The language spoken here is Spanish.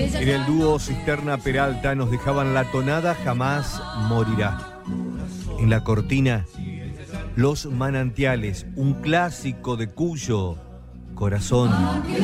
En el dúo Cisterna Peralta nos dejaban la tonada Jamás morirá. En la cortina, Los manantiales, un clásico de Cuyo, Corazón